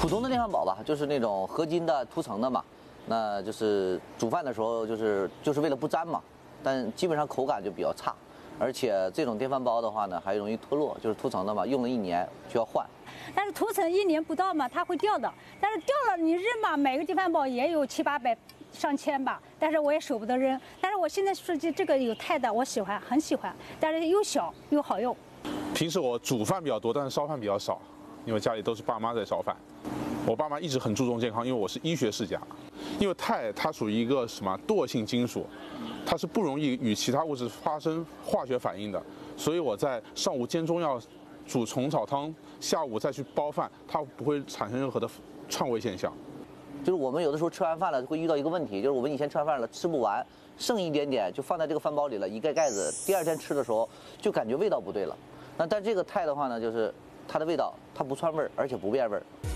普通的电饭煲吧，就是那种合金的涂层的嘛，那就是煮饭的时候就是为了不粘嘛，但基本上口感就比较差，而且这种电饭煲的话呢，还容易脱落，就是涂层的嘛，用了1年就要换。 但是涂层1年不到嘛，它会掉的。但是掉了你扔嘛，每个电饭煲也有7、8百、上千吧，但是我也舍不得扔。但是我现在设计这个有钛的，我喜欢，很喜欢，但是又小又好用。 平时我煮饭比较多，但是烧饭比较少，因为家里都是爸妈在烧饭。我爸妈一直很注重健康，因为我是医学世家。因为钛它属于一个什么惰性金属，它是不容易与其他物质发生化学反应的，所以我在上午煎中药、煮虫草汤，下午再去煲饭，它不会产生任何的串味现象。 就是我们有的时候吃完饭了会遇到一个问题，就是我们以前吃完饭了吃不完，剩一点点就放在这个饭煲里了，一盖盖子，第2天吃的时候就感觉味道不对了。但这个钛的话呢，就是它的味道它不串味儿，而且不变味儿。